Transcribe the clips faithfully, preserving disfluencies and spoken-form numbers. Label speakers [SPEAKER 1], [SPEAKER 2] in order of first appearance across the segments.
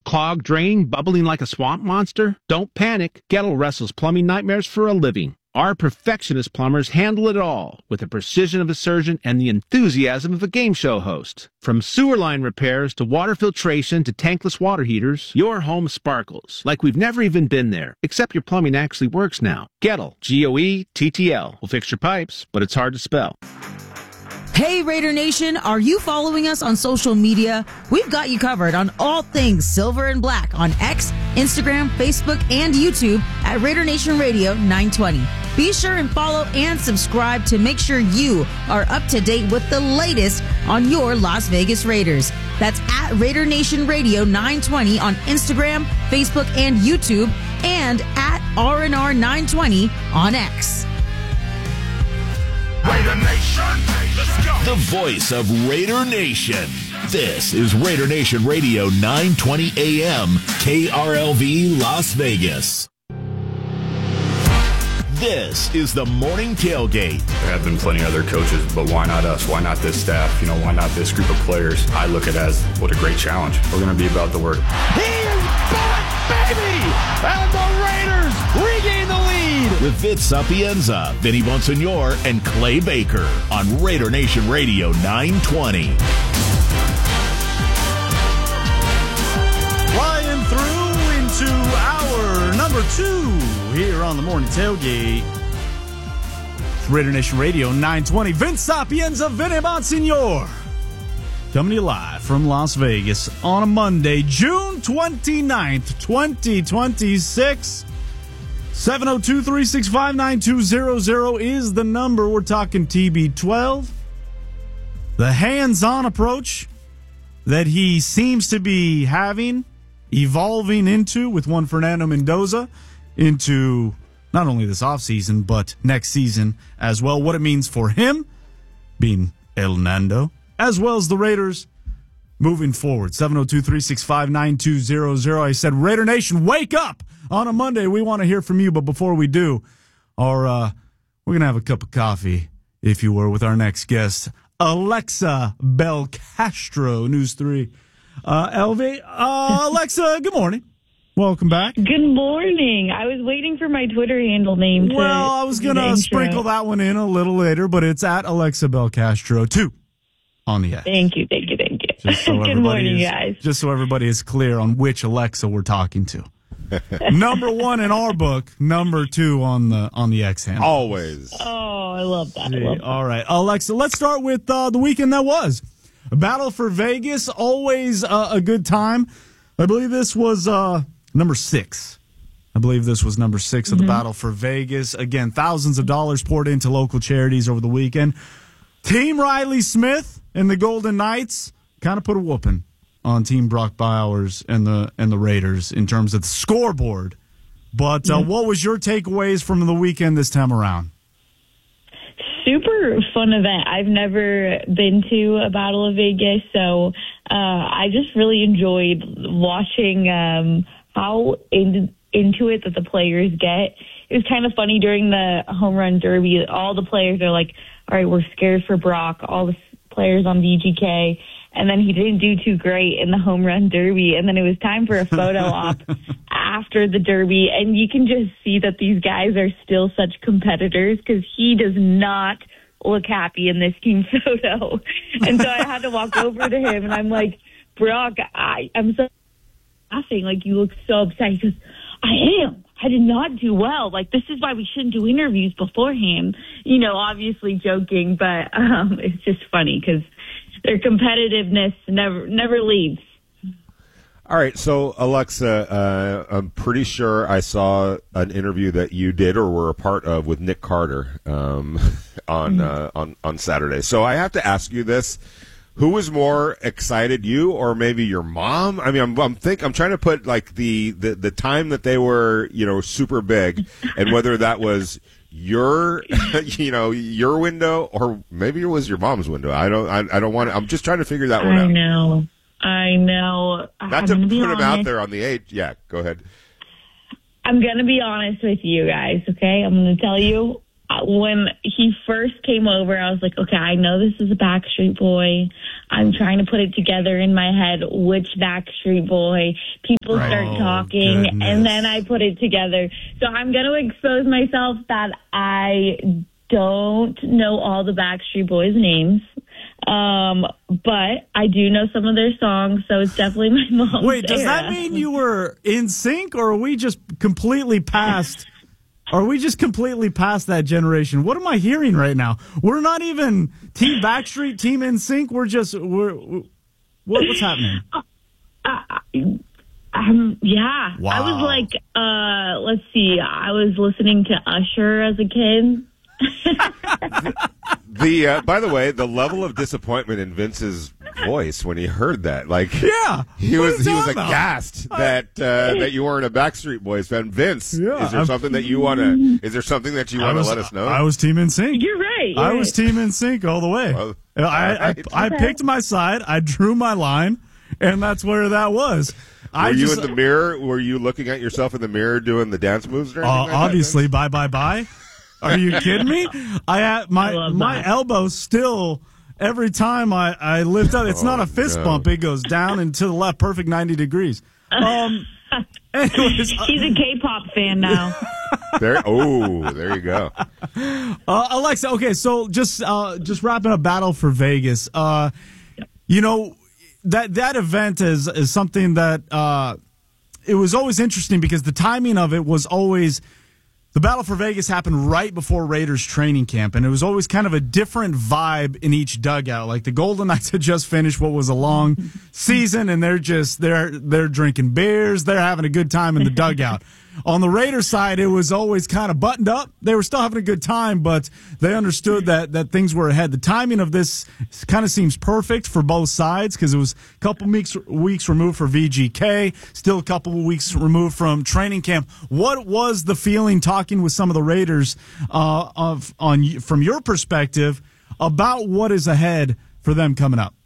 [SPEAKER 1] Clogged drain, bubbling like a swamp monster? Don't panic. Gettle wrestles plumbing nightmares for a living. Our perfectionist plumbers handle it all with the precision of a surgeon and the enthusiasm of a game show host. From sewer line repairs to water filtration to tankless water heaters, your home sparkles like we've never even been there, except your plumbing actually works now. Gettle, G O E T T L, will fix your pipes, but it's hard to spell.
[SPEAKER 2] Hey Raider Nation, are you following us on social media? We've got you covered on all things silver and black on X, Instagram, Facebook, and YouTube at Raider Nation Radio nine twenty. Be sure and follow and subscribe to make sure you are up to date with the latest on your Las Vegas Raiders. That's at Raider Nation Radio nine twenty on Instagram, Facebook, and YouTube, and at R N R nine twenty on X.
[SPEAKER 3] Raider Nation, let's go.
[SPEAKER 4] The voice of Raider Nation. This is Raider Nation Radio nine twenty A M, K R L V Las Vegas. This is the Morning Tailgate.
[SPEAKER 5] There have been plenty of other coaches, but why not us? Why not this staff? You know, why not this group of players? I look at it as what a great challenge. We're going to be about the work.
[SPEAKER 6] He is back, baby! And the Raiders regain the lead!
[SPEAKER 4] With Vince Sapienza, Vinny Bonsignor, and Clay Baker on Raider Nation Radio nine twenty.
[SPEAKER 7] Flying through into hour number two here on the Morning Tailgate. It's Raider Nation Radio nine twenty. Vince Sapienza, Vinny Bonsignor. Coming to you live from Las Vegas on a Monday, June twenty-ninth, twenty twenty-six. seven oh two, three six five, nine two zero zero is the number. We're talking T B twelve. The hands-on approach that he seems to be having, evolving into with one Fernando Mendoza into not only this offseason, but next season as well. What it means for him, being El Nando, as well as the Raiders moving forward. seven oh two, three six five, nine two zero zero. I said, Raider Nation, wake up! On a Monday, we want to hear from you, but before we do, our, uh, we're going to have a cup of coffee, if you were, with our next guest, Alexa Belcastro, News three. Uh, L V, uh, Alexa, good morning. Welcome back.
[SPEAKER 8] Good morning. I was waiting for my Twitter handle name to
[SPEAKER 7] Well, I was going to sprinkle that one in a little later, but it's at Alexa Belcastro, two, on the X.
[SPEAKER 8] Thank you, thank you, thank you.
[SPEAKER 7] Just so
[SPEAKER 8] Good morning,
[SPEAKER 7] is,
[SPEAKER 8] guys.
[SPEAKER 7] Just so everybody is clear on which Alexa we're talking to. Number one in our book, number two on the on the X handle.
[SPEAKER 9] Always.
[SPEAKER 8] Oh, I love that. I love that.
[SPEAKER 7] All right, Alexa, let's start with uh, the weekend that was. A Battle for Vegas, always uh, a good time. I believe this was uh, number six. I believe this was number six of the mm-hmm. Battle for Vegas. Again, thousands of dollars poured into local charities over the weekend. Team Riley Smith and the Golden Knights kind of put a whooping on Team Brock Bowers and the and the Raiders in terms of the scoreboard. But uh, what was your takeaways from the weekend this time around?
[SPEAKER 8] Super fun event. I've never been to a Battle of Vegas, so uh, I just really enjoyed watching um, how in, into it that the players get. It was kind of funny during the home run derby. All the players are like, all right, we're scared for Brock. All the players on V G K. And then he didn't do too great in the home run derby. And then it was time for a photo op after the derby. And you can just see that these guys are still such competitors because he does not look happy in this team photo. And so I had to walk over to him and I'm like, Brock, I, I'm so laughing. Like, you look so upset. He goes, I am. I did not do well. Like, this is why we shouldn't do interviews beforehand. You know, obviously joking, but um, it's just funny because their competitiveness never never leaves.
[SPEAKER 9] All right, so Alexa, uh, I'm pretty sure I saw an interview that you did or were a part of with Nick Carter um, on mm-hmm. uh, on on Saturday. So I have to ask you this: who was more excited, you or maybe your mom? I mean, I'm I'm think I'm trying to put like the, the, the time that they were, you know, super big, and whether that was your, you know, your window or maybe it was your mom's window. I don't I, I don't want to. I'm just trying to figure that one
[SPEAKER 8] I
[SPEAKER 9] out.
[SPEAKER 8] I know. I know.
[SPEAKER 9] Not
[SPEAKER 8] I'm
[SPEAKER 9] to
[SPEAKER 8] gonna
[SPEAKER 9] put
[SPEAKER 8] be
[SPEAKER 9] him
[SPEAKER 8] honest.
[SPEAKER 9] out there on the eight. Yeah, go ahead.
[SPEAKER 8] I'm going to be honest with you guys, okay? I'm going to tell you, when he first came over, I was like, okay, I know this is a Backstreet Boy. I'm trying to put it together in my head, which Backstreet Boy. People
[SPEAKER 7] Right.
[SPEAKER 8] start
[SPEAKER 7] Oh,
[SPEAKER 8] talking,
[SPEAKER 7] goodness.
[SPEAKER 8] and then I put it together. So I'm going to expose myself that I don't know all the Backstreet Boys' names. Um, but I do know some of their songs, so it's definitely my mom's
[SPEAKER 7] Wait, does
[SPEAKER 8] era.
[SPEAKER 7] that mean you were in sync, or are we just completely past? Are we just completely past that generation? What am I hearing right now? We're not even Team Backstreet, Team N Sync. We're just we're, we're what, what's happening?
[SPEAKER 8] Um, yeah,
[SPEAKER 7] Wow.
[SPEAKER 8] I was like, uh, let's see, I was listening to Usher as a kid.
[SPEAKER 9] The uh, by the way, the level of disappointment in Vince's voice when he heard that, like,
[SPEAKER 7] Yeah,
[SPEAKER 9] he
[SPEAKER 7] what are
[SPEAKER 9] was
[SPEAKER 7] you
[SPEAKER 9] he was
[SPEAKER 7] talking about?
[SPEAKER 9] aghast that uh, that you weren't a Backstreet Boys fan. Vince,
[SPEAKER 7] Yeah,
[SPEAKER 9] is there
[SPEAKER 7] I'm-
[SPEAKER 9] something that you want to? Is there something that you
[SPEAKER 7] I
[SPEAKER 9] want to
[SPEAKER 7] was,
[SPEAKER 9] let us know?
[SPEAKER 7] I was Team N Sync.
[SPEAKER 8] You're right.
[SPEAKER 7] I
[SPEAKER 8] you're
[SPEAKER 7] was
[SPEAKER 8] right.
[SPEAKER 7] Team N Sync all the way.
[SPEAKER 9] Well,
[SPEAKER 7] I, I,
[SPEAKER 9] alright.
[SPEAKER 7] I, I picked my side. I drew my line, and that's where that was.
[SPEAKER 9] Were
[SPEAKER 7] I
[SPEAKER 9] you
[SPEAKER 7] just,
[SPEAKER 9] in the mirror? Were you looking at yourself in the mirror doing the dance moves or
[SPEAKER 7] Uh,
[SPEAKER 9] anything like that,
[SPEAKER 7] obviously, bye, bye, bye. Are you kidding me? I had my
[SPEAKER 8] I love
[SPEAKER 7] my
[SPEAKER 8] that.
[SPEAKER 7] elbow still. Every time I, I lift up, it's not
[SPEAKER 9] Oh,
[SPEAKER 7] a fist
[SPEAKER 9] no.
[SPEAKER 7] bump. It goes down and to the left, perfect ninety degrees. Um. Anyways, uh,
[SPEAKER 8] He's a K-pop fan now.
[SPEAKER 9] There, oh, there you go.
[SPEAKER 7] Uh, Alexa, okay, so just uh, just wrapping up Battle for Vegas. Uh, you know, that that event is is something that uh, it was always interesting because the timing of it was always. The Battle for Vegas happened right before Raiders training camp, and it was always kind of a different vibe in each dugout. Like the Golden Knights had just finished what was a long season, and they're just they're they're drinking beers, they're having a good time in the dugout. On the Raiders side, it was always kind of buttoned up. They were still having a good time, but they understood that that things were ahead. The timing of this kind of seems perfect for both sides because it was a couple weeks weeks removed for V G K, still a couple of weeks removed from training camp. What was the feeling talking with some of the Raiders uh, of on from your perspective about what is ahead for them coming up?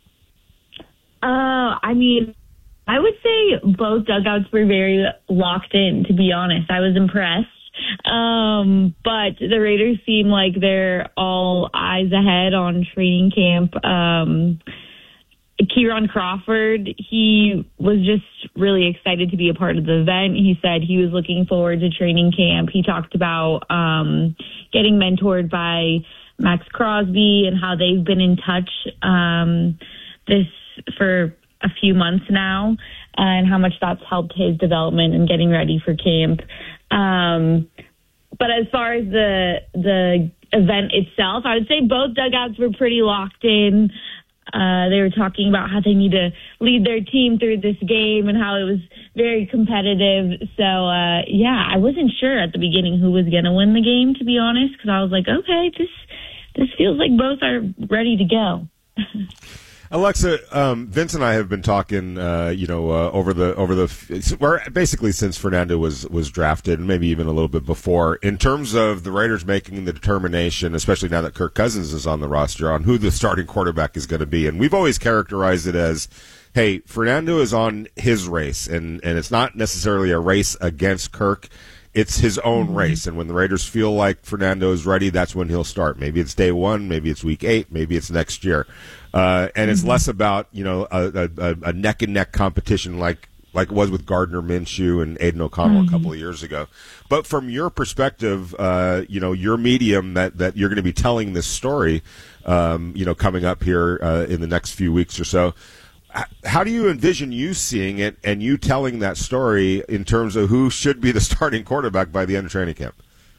[SPEAKER 8] Uh, I mean, I would say both dugouts were very locked in, to be honest. I was impressed. Um, but the Raiders seem like they're all eyes ahead on training camp. Um, Kieran Crawford, he was just really excited to be a part of the event. He said he was looking forward to training camp. He talked about um, getting mentored by Max Crosby and how they've been in touch um, this for a few months now, and how much that's helped his development and getting ready for camp. Um, but as far as the the event itself, I would say both dugouts were pretty locked in. Uh, they were talking about how they need to lead their team through this game and how it was very competitive. So, uh, yeah, I wasn't sure at the beginning who was going to win the game, to be honest, because I was like, okay, this this feels like both are ready to go.
[SPEAKER 9] Alexa, um, Vince and I have been talking, uh, you know, uh, over the over the, well, basically since Fernando was was drafted, and maybe even a little bit before, in terms of the Raiders making the determination, especially now that Kirk Cousins is on the roster, on who the starting quarterback is going to be, and we've always characterized it as, hey, Fernando is on his race, and and it's not necessarily a race against Kirk. It's his own mm-hmm. race, and when the Raiders feel like Fernando is ready, that's when he'll start. Maybe it's day one, maybe it's week eight, maybe it's next year, uh, and it's mm-hmm. less about you know a, a, a neck and neck competition like like it was with Gardner Minshew and Aiden O'Connell mm-hmm. a couple of years ago. But from your perspective, uh, you know your medium that that you're going to be telling this story, um, you know, coming up here uh, in the next few weeks or so. How do you envision you seeing it and you telling that story in terms of who should be the starting quarterback by the end of training camp?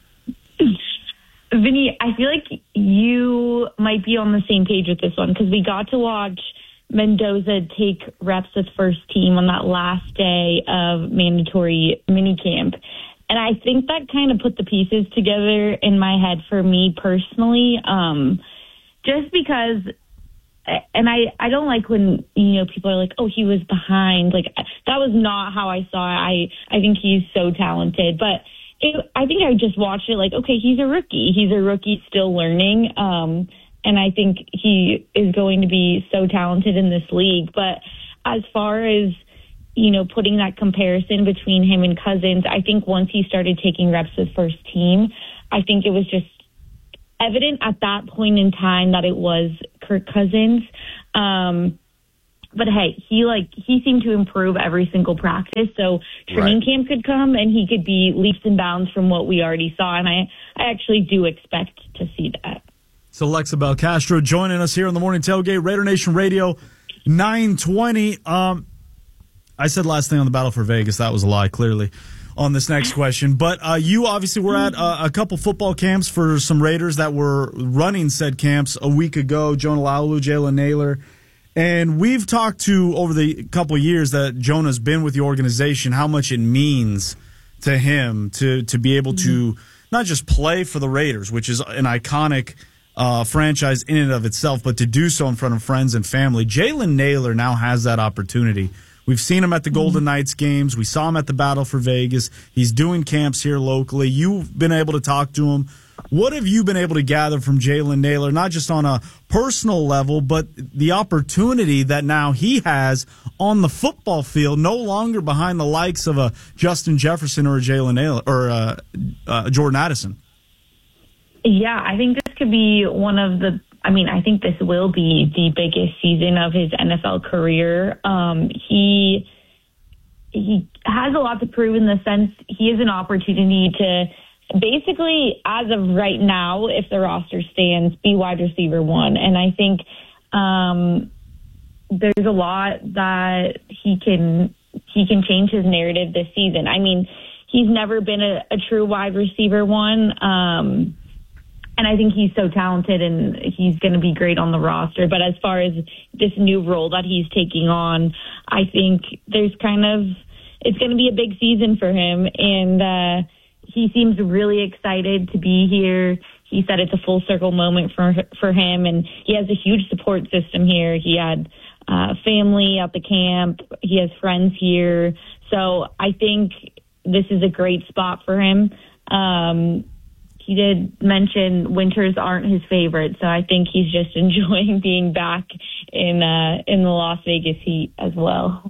[SPEAKER 8] Vinny, I feel like you might be on the same page with this one because we got to watch Mendoza take reps with first team on that last day of mandatory minicamp. And I think that kind of put the pieces together in my head for me personally, um, just because... And I, I don't like when, you know, people are like, oh, he was behind. Like, that was not how I saw it. I, I think he's so talented. But it, I think I just watched it like, okay, he's a rookie. He's a rookie still learning. Um, and I think he is going to be so talented in this league. But as far as, you know, putting that comparison between him and Cousins, I think once he started taking reps with first team, I think it was just evident at that point in time that it was Kirk Cousins. Um, but hey, he like he seemed to improve every single practice. So training
[SPEAKER 9] Right.
[SPEAKER 8] camp could come and he could be leaps and bounds from what we already saw. And I, I actually do expect to see that.
[SPEAKER 7] So Alexa Belcastro joining us here on the Morning Tailgate, Raider Nation Radio nine twenty. Um, I said last thing on the Battle for Vegas. That was a lie, clearly, on this next question. But uh, you obviously were at uh, a couple football camps for some Raiders that were running said camps a week ago. Jonah Laulu, Jalen Naylor. And we've talked to, over the couple of years that Jonah's been with the organization, how much it means to him to, to be able to not just play for the Raiders, which is an iconic uh, franchise in and of itself, but to do so in front of friends and family. Jalen Naylor now has that opportunity. We've seen him at the Golden Knights games. We saw him at the Battle for Vegas. He's doing camps here locally. You've been able to talk to him. What have you been able to gather from Jalen Naylor, not just on a personal level, but the opportunity that now he has on the football field, no longer behind the likes of a Justin Jefferson or a Jalen Naylor or uh, uh, Jordan Addison?
[SPEAKER 8] Yeah, I think this could be one of the, I mean, I think this will be the biggest season of his N F L career. Um, he he has a lot to prove in the sense he has an opportunity to basically, as of right now, if the roster stands, be wide receiver one. And I think um, there's a lot that he can he can change his narrative this season. I mean, he's never been a, a true wide receiver one. Um, and I think he's so talented and he's going to be great on the roster. But as far as this new role that he's taking on, I think there's kind of, it's going to be a big season for him. And uh, he seems really excited to be here. He said it's a full circle moment for for him, and he has a huge support system here. He had uh, family at the camp. He has friends here. So I think this is a great spot for him. Um, he did mention winters aren't his favorite, so I think he's just enjoying being back in uh, in the Las Vegas heat as well.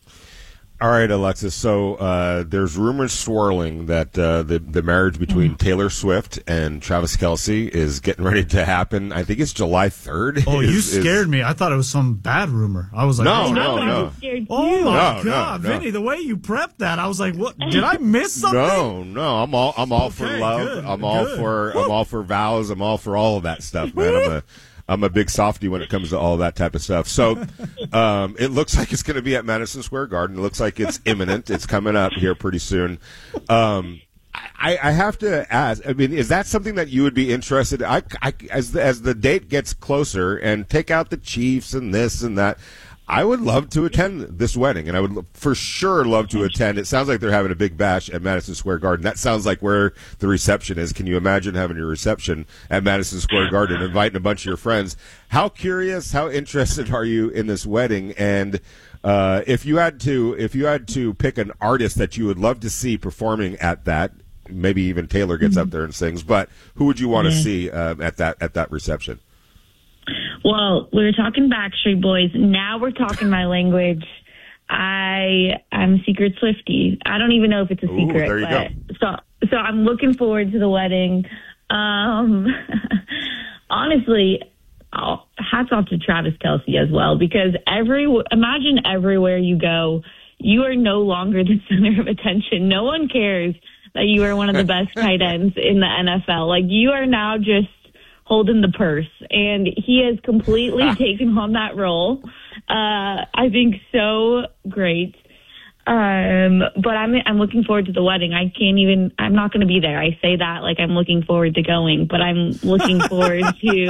[SPEAKER 9] All right, Alexis. So uh, there's rumors swirling that uh, the the marriage between mm. Taylor Swift and Travis Kelce is getting ready to happen. I think it's July third.
[SPEAKER 7] Oh,
[SPEAKER 9] is,
[SPEAKER 7] you scared
[SPEAKER 9] is...
[SPEAKER 7] me. I thought it was some bad rumor. I was like,
[SPEAKER 9] no,
[SPEAKER 7] oh,
[SPEAKER 9] no, no.
[SPEAKER 7] no. Oh my
[SPEAKER 9] no,
[SPEAKER 7] God,
[SPEAKER 9] no, no.
[SPEAKER 7] Vinny, the way you prepped that, I was like, what? Did I miss something?
[SPEAKER 9] No, no. I'm all I'm all
[SPEAKER 7] okay,
[SPEAKER 9] for love.
[SPEAKER 7] good,
[SPEAKER 9] I'm all
[SPEAKER 7] good.
[SPEAKER 9] for I'm all for vows. I'm all for all of that stuff, man. I'm a I'm a big softie when it comes to all that type of stuff. So um, it looks like it's going to be at Madison Square Garden. It looks like it's imminent. It's coming up here pretty soon. Um, I, I have to ask, I mean, is that something that you would be interested in? I, I, as, the, as the date gets closer and take out the Chiefs and this and that, I would love to attend this wedding, and I would for sure love to attend. It sounds like they're having a big bash at Madison Square Garden. That sounds like where the reception is. Can you imagine having your reception at Madison Square Garden, inviting a bunch of your friends? How curious, how interested are you in this wedding? And uh, if you had to, if you had to pick an artist that you would love to see performing at that, maybe even Taylor gets up there and sings, but who would you want to see uh, at that at that reception?
[SPEAKER 8] Well, we were talking Backstreet Boys. Now we're talking my language. I I'm a secret Swiftie. I don't even know if it's a
[SPEAKER 9] Ooh,
[SPEAKER 8] secret.
[SPEAKER 9] there you
[SPEAKER 8] but, go. So so I'm looking forward to the wedding. Um, honestly, oh, hats off to Travis Kelce as well, because every imagine everywhere you go, you are no longer the center of attention. No one cares that you are one of the best tight ends in the N F L. Like, you are now just holding the purse, and he has completely taken on that role. Uh, I think so great. Um, but I'm I'm looking forward to the wedding. I can't even, I'm not going to be there. I say that like I'm looking forward to going, but I'm looking forward to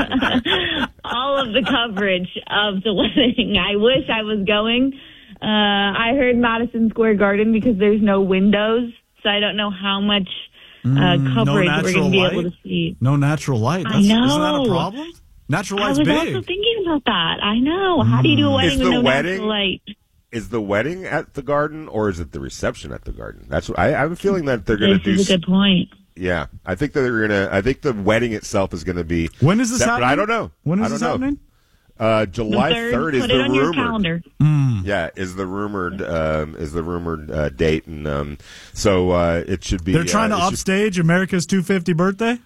[SPEAKER 8] all of the coverage of the wedding. I wish I was going. Uh, I heard Madison Square Garden because there's no windows, so I don't know how much Uh, coverage
[SPEAKER 7] no
[SPEAKER 8] we're going to be
[SPEAKER 7] light?
[SPEAKER 8] able to see.
[SPEAKER 7] No natural light. That's,
[SPEAKER 8] I know.
[SPEAKER 7] Isn't that a problem? Natural light's
[SPEAKER 8] I was
[SPEAKER 7] big.
[SPEAKER 8] also thinking about that. I know. How do you do a wedding
[SPEAKER 9] Is
[SPEAKER 8] with
[SPEAKER 9] the
[SPEAKER 8] no
[SPEAKER 9] wedding-
[SPEAKER 8] natural light?
[SPEAKER 9] Is the wedding at the Garden, or is it the reception at the Garden? That's what I, I have a feeling that they're going to do.
[SPEAKER 8] This is a good point.
[SPEAKER 9] Yeah, I think that they're going to. I think the wedding itself is going to be.
[SPEAKER 7] When is this
[SPEAKER 9] separate.
[SPEAKER 7] happening?
[SPEAKER 9] I don't know.
[SPEAKER 7] When is
[SPEAKER 9] I don't
[SPEAKER 7] this
[SPEAKER 9] know.
[SPEAKER 7] happening?
[SPEAKER 9] Uh, July
[SPEAKER 8] The third,
[SPEAKER 9] third is
[SPEAKER 8] put
[SPEAKER 9] the
[SPEAKER 8] it on your
[SPEAKER 9] rumored.
[SPEAKER 8] calendar.
[SPEAKER 9] Yeah, is the rumored um, is the rumored uh, date, and um, so uh, it should be.
[SPEAKER 7] They're trying
[SPEAKER 9] uh,
[SPEAKER 7] to
[SPEAKER 9] it should-
[SPEAKER 7] upstage America's two hundred fiftieth birthday? Are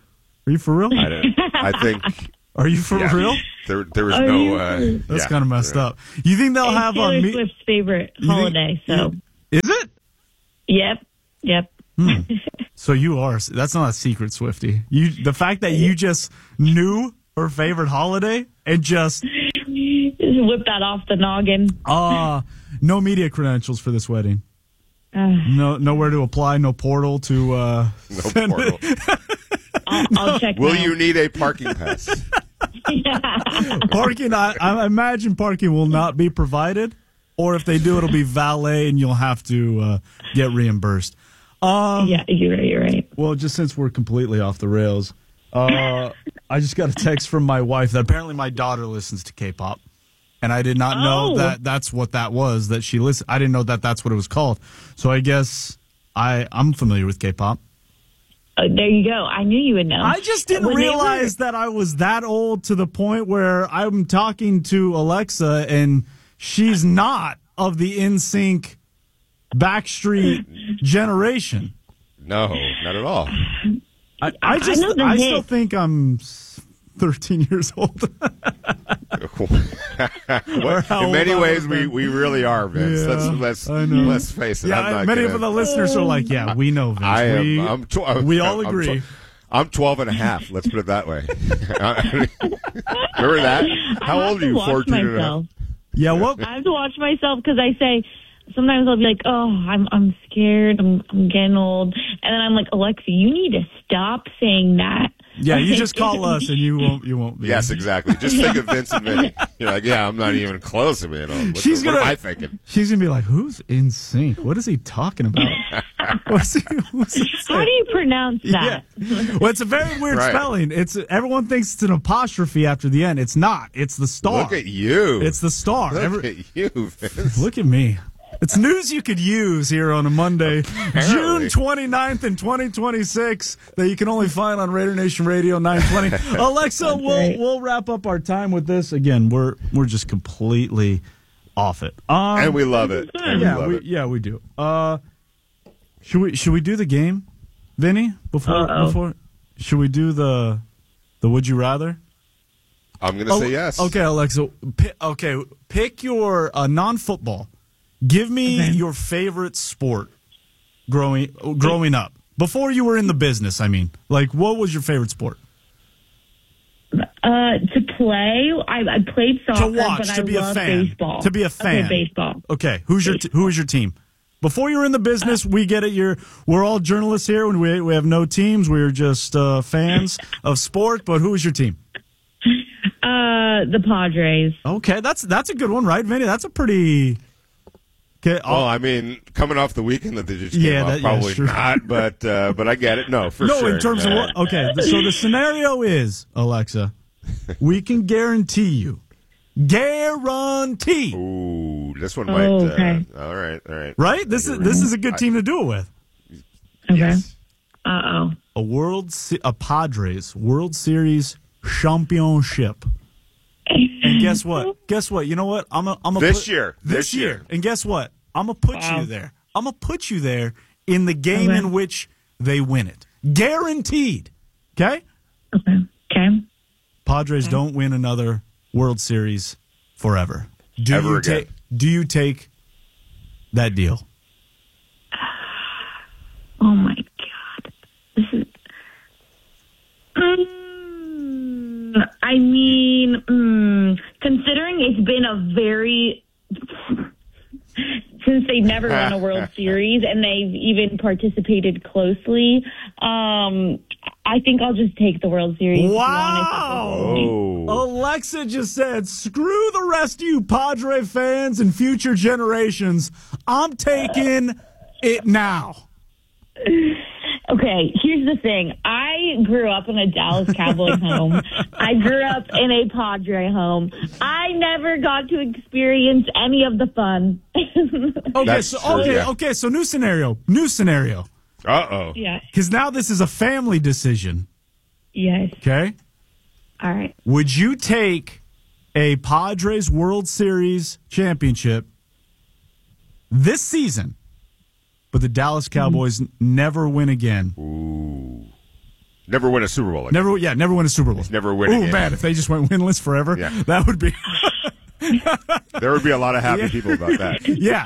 [SPEAKER 7] Are you for real?
[SPEAKER 9] I, don't, I think.
[SPEAKER 7] Are you for
[SPEAKER 9] yeah,
[SPEAKER 7] real?
[SPEAKER 9] There, there was
[SPEAKER 8] Are
[SPEAKER 9] no.
[SPEAKER 8] you-
[SPEAKER 9] Uh,
[SPEAKER 7] That's
[SPEAKER 9] yeah.
[SPEAKER 7] kind of messed up. You think they'll
[SPEAKER 8] It's
[SPEAKER 7] have
[SPEAKER 8] Taylor
[SPEAKER 7] a me-
[SPEAKER 8] Swift's favorite
[SPEAKER 7] You think-
[SPEAKER 8] holiday. So,
[SPEAKER 7] Is it?
[SPEAKER 8] yep, yep.
[SPEAKER 7] So you are. That's not a secret, Swiftie. You. The fact that you just knew her favorite holiday and just
[SPEAKER 8] Just whip that off the noggin.
[SPEAKER 7] uh no media credentials for this wedding.
[SPEAKER 8] Uh,
[SPEAKER 7] No, nowhere to apply. No portal to. uh
[SPEAKER 9] No
[SPEAKER 7] send
[SPEAKER 9] portal.
[SPEAKER 7] it.
[SPEAKER 8] I'll, I'll check.
[SPEAKER 9] Will
[SPEAKER 8] now.
[SPEAKER 9] you need a parking pass?
[SPEAKER 7] Parking. I, I imagine parking will not be provided, or if they do, it'll be valet, and you'll have to uh, get reimbursed. Um,
[SPEAKER 8] Yeah, you're right. You're right.
[SPEAKER 7] Well, just since we're completely off the rails, uh, I just got a text from my wife that apparently my daughter listens to K-pop, and I did not know
[SPEAKER 8] Oh.
[SPEAKER 7] that that's what that was. That she listen. I didn't know that that's what it was called. So I guess I I'm familiar with K-pop.
[SPEAKER 8] Uh, there you go. I knew you would know.
[SPEAKER 7] I just didn't
[SPEAKER 8] When they
[SPEAKER 7] realize that I was that old to the point where I'm talking to Alexa and she's not of the N Sync Backstreet generation.
[SPEAKER 9] No, not at all.
[SPEAKER 7] I, I just
[SPEAKER 8] know the
[SPEAKER 7] I
[SPEAKER 8] hits.
[SPEAKER 7] still think I'm thirteen years old.
[SPEAKER 9] Well,
[SPEAKER 7] how
[SPEAKER 9] in
[SPEAKER 7] old
[SPEAKER 9] many
[SPEAKER 7] I
[SPEAKER 9] ways,
[SPEAKER 7] was
[SPEAKER 9] we,
[SPEAKER 7] then.
[SPEAKER 9] we really are, Vince.
[SPEAKER 7] Yeah,
[SPEAKER 9] let's let's
[SPEAKER 7] I know.
[SPEAKER 9] let's face it.
[SPEAKER 7] Yeah,
[SPEAKER 9] I'm not
[SPEAKER 7] many
[SPEAKER 9] gonna,
[SPEAKER 7] of the listeners are like, yeah, we know, Vince.
[SPEAKER 9] I am.
[SPEAKER 7] we,
[SPEAKER 9] I'm tw-
[SPEAKER 7] we all
[SPEAKER 9] I'm
[SPEAKER 7] agree.
[SPEAKER 9] tw- I'm twelve and a half. Let's put it that way. Remember that? How
[SPEAKER 8] I have
[SPEAKER 9] old are
[SPEAKER 8] to
[SPEAKER 9] you?
[SPEAKER 8] watch
[SPEAKER 9] fourteen and a half?
[SPEAKER 8] myself.
[SPEAKER 7] yeah, what?
[SPEAKER 8] I have to watch myself because I say sometimes I'll be like, "Oh, I'm I'm scared. I'm I'm getting old," and then I'm like, "Alexa, you need to stop saying that."
[SPEAKER 7] Yeah, you just call us and you won't. You won't. Be.
[SPEAKER 9] Yes, exactly. Just think of Vince and Vinny. You're like, yeah, I'm not even close to being old. What,
[SPEAKER 7] She's
[SPEAKER 9] what
[SPEAKER 7] gonna.
[SPEAKER 9] am I thinking?
[SPEAKER 7] She's gonna be like, "Who's in sync? What is he talking about? What's he, what's he
[SPEAKER 8] How do you pronounce that?
[SPEAKER 7] Yeah. Well, it's a very weird
[SPEAKER 9] Right.
[SPEAKER 7] spelling. It's everyone thinks it's an apostrophe after the end. It's not. It's the star.
[SPEAKER 9] Look at you.
[SPEAKER 7] It's the star.
[SPEAKER 9] Look
[SPEAKER 7] Every-
[SPEAKER 9] at you, Vince.
[SPEAKER 7] Look at me. It's news you could use here on a Monday, June twenty-ninth in twenty twenty-six, that you can only find on Raider Nation Radio nine twenty. Alexa, we'll
[SPEAKER 8] right.
[SPEAKER 7] we'll wrap up our time with this. Again, we're we're just completely off it. Um,
[SPEAKER 9] And we love it. And
[SPEAKER 7] yeah,
[SPEAKER 9] we love
[SPEAKER 7] we,
[SPEAKER 9] it.
[SPEAKER 7] yeah, we do. Uh, should we should we do the game, Vinny? Before
[SPEAKER 8] Uh-oh.
[SPEAKER 7] before should we do the the Would You Rather?
[SPEAKER 9] I'm going to
[SPEAKER 7] Oh,
[SPEAKER 9] say yes.
[SPEAKER 7] Okay, Alexa. Pick, okay, pick your uh, non-football. Give me
[SPEAKER 8] Okay.
[SPEAKER 7] your favorite sport growing growing up. Before you were in the business, I mean. Like, what was your favorite sport?
[SPEAKER 8] Uh, to play, I, I played soccer,
[SPEAKER 7] To watch,
[SPEAKER 8] but
[SPEAKER 7] to
[SPEAKER 8] I
[SPEAKER 7] be a
[SPEAKER 8] love
[SPEAKER 7] fan.
[SPEAKER 8] baseball.
[SPEAKER 7] To be a fan.
[SPEAKER 8] Okay, baseball.
[SPEAKER 7] Okay, who's your t- who is your team? Before you were in the business, we get it. You're we're all journalists here, and we we have no teams. We're just uh, fans of sport. But who is your team?
[SPEAKER 8] Uh, the Padres.
[SPEAKER 7] Okay, that's that's a good one, right, Vinny? That's a pretty. Okay,
[SPEAKER 9] Well, I mean, coming off the weekend that they just came
[SPEAKER 7] Yeah,
[SPEAKER 9] off,
[SPEAKER 7] that- yeah,
[SPEAKER 9] probably
[SPEAKER 7] sure.
[SPEAKER 9] not, but uh, but I get it. No, for
[SPEAKER 7] no,
[SPEAKER 9] sure.
[SPEAKER 7] in terms of
[SPEAKER 9] Uh,
[SPEAKER 7] what? Okay, so the scenario is, Alexa, we can guarantee you, guarantee,
[SPEAKER 9] Ooh, this one
[SPEAKER 8] Oh,
[SPEAKER 9] might.
[SPEAKER 8] okay.
[SPEAKER 9] Uh, all right, all right.
[SPEAKER 7] right? This is this is a good team to do it with.
[SPEAKER 8] Okay.
[SPEAKER 9] Yes.
[SPEAKER 8] Uh oh.
[SPEAKER 7] A world, Se- a Padres World Series championship. And guess what? Guess what? You know what? I'm a, I'm a
[SPEAKER 9] This
[SPEAKER 7] put,
[SPEAKER 9] year.
[SPEAKER 7] This,
[SPEAKER 9] This
[SPEAKER 7] year.
[SPEAKER 9] year.
[SPEAKER 7] And guess what? I'm gonna put
[SPEAKER 8] Wow.
[SPEAKER 7] you there. I'm gonna put you there in the game
[SPEAKER 8] Okay.
[SPEAKER 7] in which they win it, guaranteed. Okay.
[SPEAKER 8] Okay. Okay.
[SPEAKER 7] Padres don't win another World Series forever. Do
[SPEAKER 9] Ever
[SPEAKER 7] you
[SPEAKER 9] again.
[SPEAKER 7] take? Do you take that deal?
[SPEAKER 8] Oh my God. This is. Mm, I mean, mm, considering it's been a very. Since they've never won a World Series and they've even participated closely, um, I think I'll just take the World Series. to be honest.
[SPEAKER 7] Wow!
[SPEAKER 9] Oh.
[SPEAKER 7] Alexa just said, "Screw the rest of you Padre fans and future generations. I'm taking it now."
[SPEAKER 8] Okay, here's the thing. I grew up in a Dallas Cowboy home. I grew up in a Padre home. I never got to experience any of the fun.
[SPEAKER 7] Okay,
[SPEAKER 9] That's
[SPEAKER 7] so
[SPEAKER 9] true,
[SPEAKER 7] okay,
[SPEAKER 9] yeah.
[SPEAKER 7] okay, so new scenario, new scenario.
[SPEAKER 9] Uh oh.
[SPEAKER 8] Yeah.
[SPEAKER 7] Because now this is a family decision.
[SPEAKER 8] Yes.
[SPEAKER 7] Okay,
[SPEAKER 8] All right.
[SPEAKER 7] would you take a Padres World Series championship this season, but the Dallas Cowboys n- never win again?
[SPEAKER 9] Ooh. Never win a Super Bowl again.
[SPEAKER 7] Never, yeah, never win a Super Bowl.
[SPEAKER 9] Never win again.
[SPEAKER 7] Oh, man, if they just went winless forever,
[SPEAKER 9] Yeah.
[SPEAKER 7] that would be...
[SPEAKER 9] There would be a lot of happy
[SPEAKER 7] Yeah.
[SPEAKER 9] people about that.
[SPEAKER 7] Yeah.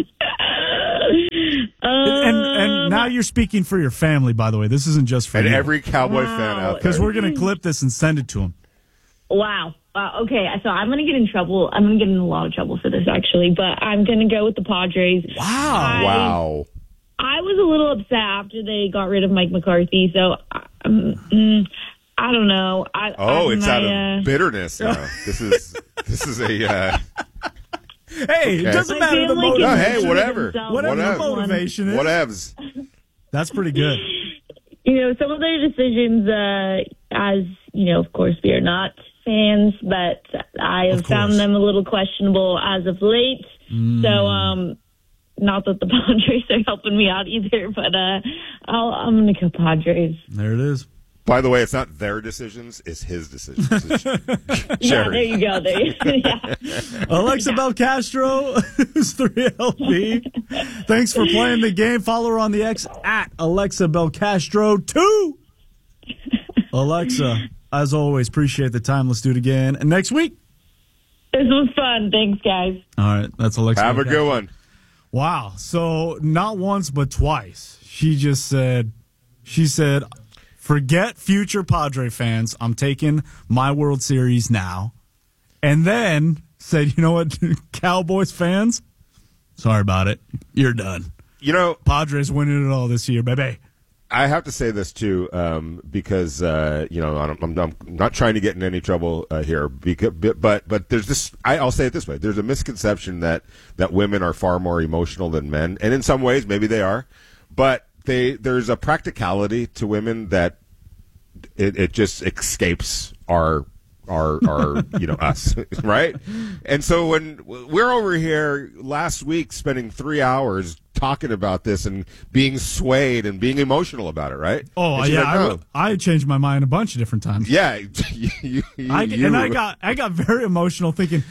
[SPEAKER 7] and, and now you're speaking for your family, by the way. This isn't just for
[SPEAKER 9] And
[SPEAKER 7] you.
[SPEAKER 9] every Cowboy
[SPEAKER 8] Wow.
[SPEAKER 9] fan out there.
[SPEAKER 7] Because we're going to clip this and send it to them.
[SPEAKER 8] Wow. Uh, okay, so I'm going to get in trouble. I'm going to get in a lot of trouble for this, actually, but I'm going to go with the Padres.
[SPEAKER 7] Wow.
[SPEAKER 8] I,
[SPEAKER 9] Wow.
[SPEAKER 8] I was a little upset after they got rid of Mike McCarthy, so um, mm, I don't know. I,
[SPEAKER 9] Oh,
[SPEAKER 8] I,
[SPEAKER 9] it's
[SPEAKER 8] my,
[SPEAKER 9] out of
[SPEAKER 8] uh,
[SPEAKER 9] bitterness now. This is this is a uh,
[SPEAKER 7] Hey,
[SPEAKER 9] Okay.
[SPEAKER 7] it doesn't
[SPEAKER 8] I
[SPEAKER 7] matter
[SPEAKER 8] feel
[SPEAKER 7] the
[SPEAKER 8] like
[SPEAKER 9] no,
[SPEAKER 7] motivation.
[SPEAKER 9] hey, whatever.
[SPEAKER 8] themselves.
[SPEAKER 7] Whatever the
[SPEAKER 9] Whatever.
[SPEAKER 7] motivation is.
[SPEAKER 9] whatevs.
[SPEAKER 7] That's pretty good.
[SPEAKER 8] You know, some of their decisions, uh, as, you know, of course, we are not fans, but I
[SPEAKER 7] Of
[SPEAKER 8] have found
[SPEAKER 7] course.
[SPEAKER 8] them a little questionable as of late.
[SPEAKER 7] Mm.
[SPEAKER 8] So, um, not that the Padres are helping me out either, but uh, I'll, I'm going to go Padres.
[SPEAKER 7] There it is.
[SPEAKER 9] By the way, it's not their decisions; it's his decisions. It's
[SPEAKER 8] Yeah,
[SPEAKER 9] Jerry.
[SPEAKER 8] there you go. There you go. Yeah.
[SPEAKER 7] Alexa Belcastro, who's three L B. Thanks for playing the game. Follow her on the X at Alexa Belcastro two. Alexa, as always, appreciate the time. Let's do it again and next week.
[SPEAKER 8] This was fun. Thanks, guys.
[SPEAKER 7] All right, that's Alexa.
[SPEAKER 9] Have a
[SPEAKER 7] Belcastro.
[SPEAKER 9] good one.
[SPEAKER 7] Wow. So not once but twice, she just said, she said, forget future Padre fans. I'm taking my World Series now. And then said, you know what, Cowboys fans, sorry about it. You're done.
[SPEAKER 9] You know,
[SPEAKER 7] Padres winning it all this year, baby.
[SPEAKER 9] I have to say this too, um, because uh, you know I'm, I'm, I'm not trying to get in any trouble uh, here, because, but but there's this. I, I'll say it this way: there's a misconception that that women are far more emotional than men, and in some ways maybe they are, but they there's a practicality to women that it, it just escapes our. Our, our, you know, us, right? And so when we're over here last week spending three hours talking about this and being swayed and being emotional about it, right?
[SPEAKER 7] Oh,
[SPEAKER 9] And she's
[SPEAKER 7] yeah.
[SPEAKER 9] like,
[SPEAKER 7] I,
[SPEAKER 9] no.
[SPEAKER 7] w- I changed my mind a bunch of different times.
[SPEAKER 9] Yeah, you, you,
[SPEAKER 7] I,
[SPEAKER 9] you-
[SPEAKER 7] and I got I got very emotional thinking,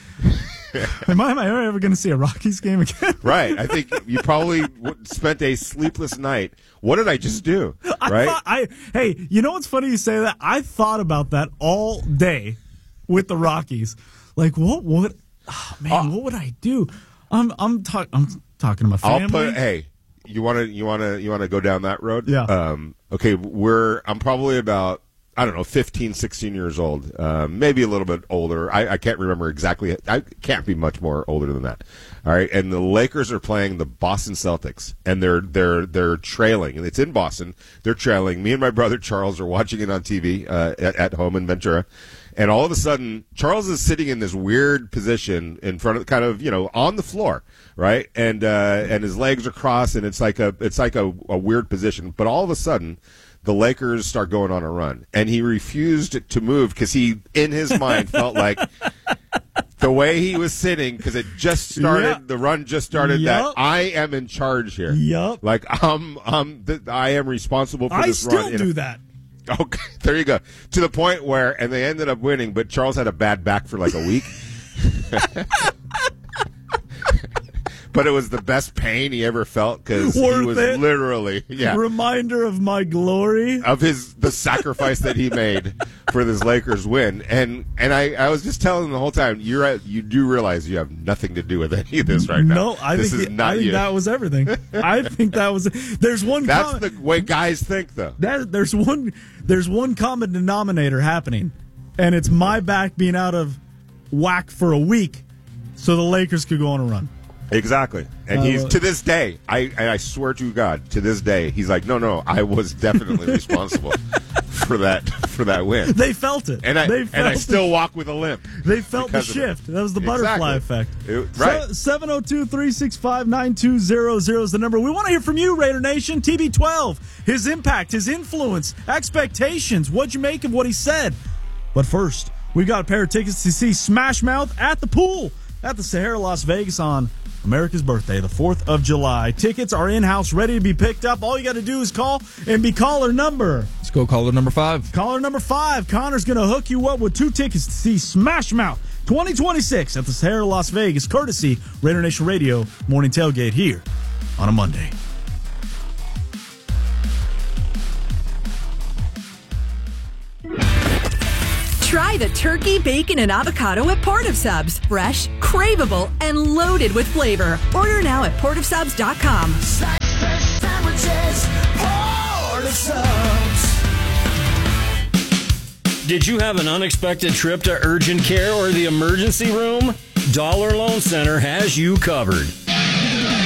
[SPEAKER 7] am I, am I ever going to see a Rockies game again?
[SPEAKER 9] right. I think you probably w- spent a sleepless night. What did I just do?
[SPEAKER 7] I
[SPEAKER 9] Right?
[SPEAKER 7] thought, I hey, you know what's funny you say that? I thought about that all day with the Rockies. Like, what would, oh, man,
[SPEAKER 9] Uh,
[SPEAKER 7] what would I do? I'm I'm talking I'm talking to my family.
[SPEAKER 9] I'll put. Hey, you want to you want to you want to go down that road?
[SPEAKER 7] Yeah.
[SPEAKER 9] Um, okay, we're. I'm probably about. I don't know, fifteen, sixteen years old, um, maybe a little bit older. I, I can't remember exactly. I can't be much more older than that. All right, and the Lakers are playing the Boston Celtics, and they're they're they're trailing, and it's in Boston. They're trailing. Me and my brother Charles are watching it on T V uh, at, at home in Ventura, and all of a sudden, Charles is sitting in this weird position in front of, kind of, you know, on the floor, right, and uh, and his legs are crossed, and it's like a it's like a, a weird position. But all of a sudden, the Lakers start going on a run, and he refused to move because he, in his mind, felt like the way he was sitting, because it just started,
[SPEAKER 7] Yep.
[SPEAKER 9] the run just started,
[SPEAKER 7] Yep.
[SPEAKER 9] that I am in charge here.
[SPEAKER 7] Yup.
[SPEAKER 9] Like, I'm, I'm, th- I am responsible for
[SPEAKER 7] I
[SPEAKER 9] this
[SPEAKER 7] still
[SPEAKER 9] run.
[SPEAKER 7] do that.
[SPEAKER 9] Okay, there you go. To the point where, and they ended up winning, but Charles had a bad back for like a week. But it was the best pain he ever felt because he
[SPEAKER 7] Worth
[SPEAKER 9] was
[SPEAKER 7] it.
[SPEAKER 9] literally, yeah,
[SPEAKER 7] Reminder of my glory.
[SPEAKER 9] of his the sacrifice that he made for this Lakers win. And and I, I was just telling him the whole time, you're at, you do realize you have nothing to do with any of this right now.
[SPEAKER 7] No, I
[SPEAKER 9] this
[SPEAKER 7] think
[SPEAKER 9] is
[SPEAKER 7] it-
[SPEAKER 9] not
[SPEAKER 7] I think
[SPEAKER 9] you.
[SPEAKER 7] that was everything. I think that was. There's one.
[SPEAKER 9] That's
[SPEAKER 7] com-
[SPEAKER 9] the way guys think, though.
[SPEAKER 7] that there's one. There's one common denominator happening, and it's my back being out of whack for a week, so the Lakers could go on a run.
[SPEAKER 9] Exactly. And
[SPEAKER 7] Uh,
[SPEAKER 9] he's, to this day, I, I swear to God, to this day, he's like, no, no, I was definitely responsible for that for that win.
[SPEAKER 7] They felt it.
[SPEAKER 9] And I
[SPEAKER 7] they
[SPEAKER 9] and
[SPEAKER 7] felt
[SPEAKER 9] I still
[SPEAKER 7] the,
[SPEAKER 9] walk with a limp.
[SPEAKER 7] they felt the
[SPEAKER 9] because of it.
[SPEAKER 7] shift. That was the butterfly
[SPEAKER 9] Exactly.
[SPEAKER 7] effect.
[SPEAKER 9] It- right.
[SPEAKER 7] seven oh two, three six five, nine two zero zero is the number. We want to hear from you, Raider Nation. T B twelve, his impact, his influence, expectations. What'd you make of what he said? But first, we got a pair of tickets to see Smash Mouth at the pool at the Sahara Las Vegas on America's birthday, the fourth of July. Tickets are in-house, ready to be picked up. All you got to do is call and be caller number.
[SPEAKER 10] Let's go caller number five.
[SPEAKER 7] Caller number five. Connor's going to hook you up with two tickets to see Smash Mouth twenty twenty-six at the Sahara Las Vegas, courtesy Raider Nation Radio Morning Tailgate here on a Monday.
[SPEAKER 10] Try the turkey, bacon, and avocado at Port of Subs. Fresh, craveable, and loaded with flavor. Order now at port of subs dot com.
[SPEAKER 11] Did you have an unexpected trip to urgent care or the emergency room? Dollar Loan Center has you covered.